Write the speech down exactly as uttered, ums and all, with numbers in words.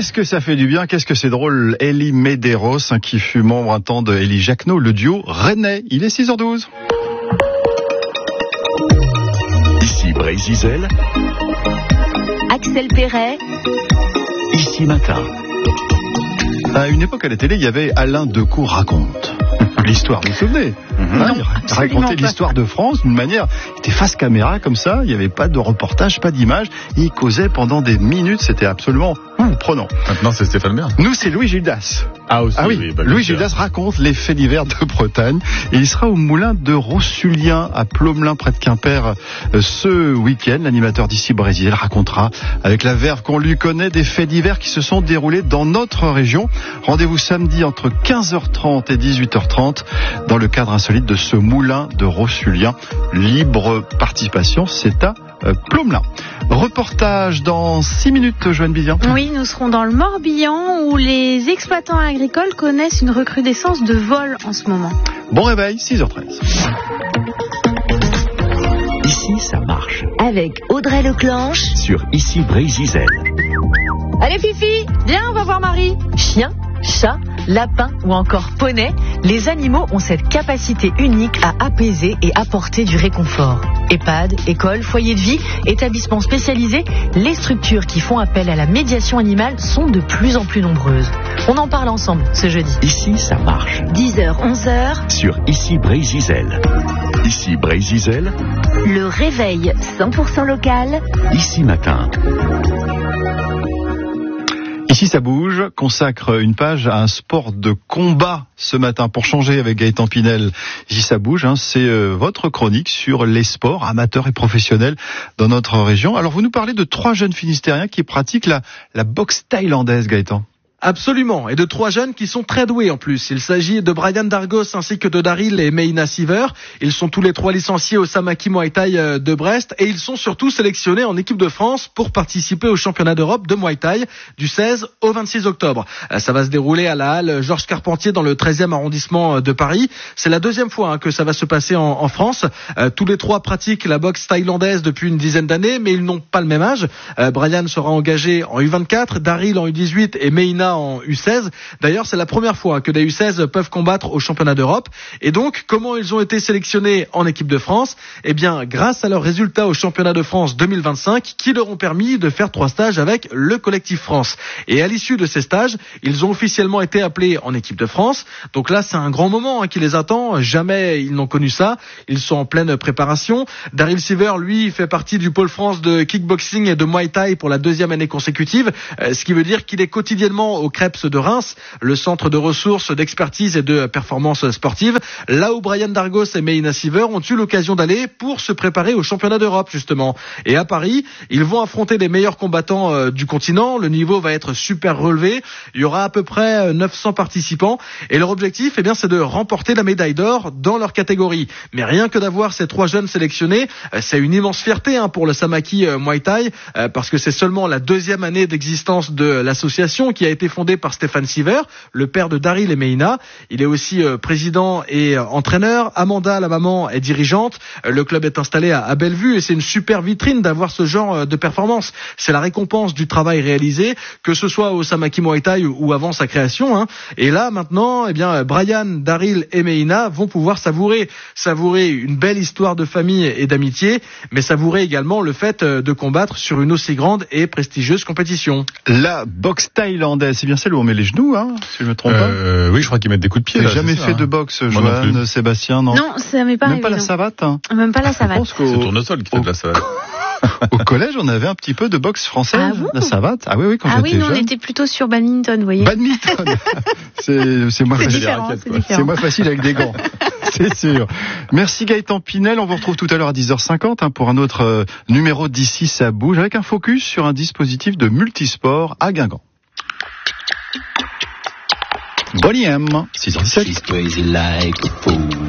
Qu'est-ce que ça fait du bien, qu'est-ce que c'est drôle. Elie Medeiros, hein, qui fut membre un temps de Élie Jacquenot, le duo rennais. Il est six heures douze. Ici Brésil. Axel Perret. Ici Matin. À une époque à la télé, il y avait Alain Decaux raconte. L'histoire, vous vous souvenez? Non, hein, il racontait l'histoire de France d'une manière, il était face caméra comme ça, il n'y avait pas de reportage, pas d'image, il causait pendant des minutes, c'était absolument ouh, prenant. Maintenant c'est Stéphane Bern. Nous c'est Louis Gildas. Ah, aussi, ah oui, oui bah, Louis Gildas raconte les faits divers de Bretagne et il sera au moulin de Rossulien à Plomelin près de Quimper ce week-end. L'animateur d'ici Brésil racontera avec la verve qu'on lui connaît des faits divers qui se sont déroulés dans notre région. Rendez-vous samedi entre quinze heures trente et dix-huit heures trente dans le cadre insolite de ce moulin de Rossulien. Libre participation, c'est à euh, Plomelin. Reportage dans six minutes, Joanne Bizian. Oui, nous serons dans le Morbihan où les exploitants agricoles connaissent une recrudescence de vols en ce moment. Bon réveil, six heures treize. Ici, ça marche. Avec Audrey Leclanche. Sur Ici Brésil. Allez Fifi, viens, on va voir Marie. Chien, chat, lapin ou encore poney, les animaux ont cette capacité unique à apaiser et apporter du réconfort. EHPAD, école, foyer de vie, établissements spécialisés, les structures qui font appel à la médiation animale sont de plus en plus nombreuses. On en parle ensemble ce jeudi. Ici, ça marche. dix heures, onze heures. Sur Ici Brésil. Ici Brésil. Le réveil cent pour cent local. Ici Matin. Ici ça bouge, consacre une page à un sport de combat ce matin pour changer avec Gaëtan Pinel. Ici ça bouge, hein, c'est euh, votre chronique sur les sports amateurs et professionnels dans notre région. Alors vous nous parlez de trois jeunes Finistériens qui pratiquent la, la boxe thaïlandaise, Gaëtan. Absolument, et de trois jeunes qui sont très doués en plus. Il s'agit de Brian Dargos ainsi que de Daryl et Meina Siver. Ils sont tous les trois licenciés au Samaki Muay Thai de Brest et ils sont surtout sélectionnés en équipe de France pour participer au championnat d'Europe de Muay Thai du seize au vingt-six octobre. Ça va se dérouler à la halle Georges Carpentier dans le treizième arrondissement de Paris. C'est la deuxième fois hein, que ça va se passer en, en France. Euh, tous les trois pratiquent la boxe thaïlandaise depuis une dizaine d'années, mais ils n'ont pas le même âge. Euh, Brian sera engagé en U vingt-quatre, Daryl en U dix-huit et Meina en U seize. D'ailleurs, c'est la première fois que des U seize peuvent combattre au championnat d'Europe. Et donc, comment ils ont été sélectionnés en équipe de France? Eh bien, grâce à leurs résultats au championnat de France deux mille vingt-cinq, qui leur ont permis de faire trois stages avec le collectif France. Et à l'issue de ces stages, ils ont officiellement été appelés en équipe de France. Donc là, c'est un grand moment hein, qui les attend. Jamais ils n'ont connu ça. Ils sont en pleine préparation. Daryl Siver, lui, fait partie du pôle France de kickboxing et de Muay Thai pour la deuxième année consécutive. Euh, ce qui veut dire qu'il est quotidiennement au Crêpes de Reims, le centre de ressources, d'expertise et de performance sportive, là où Brian Dargos et Meina Siver ont eu l'occasion d'aller pour se préparer au championnat d'Europe, justement. Et à Paris, ils vont affronter les meilleurs combattants euh, du continent. Le niveau va être super relevé. Il y aura à peu près neuf cents participants. Et leur objectif, eh bien, c'est de remporter la médaille d'or dans leur catégorie. Mais rien que d'avoir ces trois jeunes sélectionnés, euh, c'est une immense fierté hein, pour le Samaki euh, Muay Thai, euh, parce que c'est seulement la deuxième année d'existence de l'association qui a été fondée par Stéphane Siver, le père de Daryl et Meina. Il est aussi euh, président et euh, entraîneur. Amanda, la maman, est dirigeante. Euh, le club est installé à, à Bellevue et c'est une super vitrine d'avoir ce genre euh, de performance. C'est la récompense du travail réalisé, que ce soit au Samaki Muay Thai ou, ou avant sa création. Hein. Et là, maintenant, eh bien, Brian, Daryl et Meina vont pouvoir savourer, savourer une belle histoire de famille et d'amitié, mais savourer également le fait euh, de combattre sur une aussi grande et prestigieuse compétition. La boxe thaïlandaise, c'est bien celle où on met les genoux, hein, si je me trompe euh, pas. Oui, je crois qu'ils mettent des coups de pied. J'ai Là, jamais ça, fait hein. de boxe, Moi non Joanne, plus. Sébastien, non. Non, ça m'est pas Même arrivé. pas la non. savate. Hein. Même pas la savate. C'est le tournesol qui fait de la savate. Au collège, on avait un petit peu de boxe française, Ah bon la savate. Ah oui, oui, quand Ah oui, j'étais nous on jeune. était plutôt sur badminton, vous voyez. Badminton. c'est, c'est, moins C'est facile. différent, raquettes, c'est quoi. différent. C'est moins facile avec des gants. C'est sûr. Merci Gaëtan Pinel. On vous retrouve tout à l'heure à dix heures cinquante hein, pour un autre euh, numéro d'Ici ça bouge avec un focus sur un dispositif de multisport à Guingamp. Bonnie M, six heures dix-sept.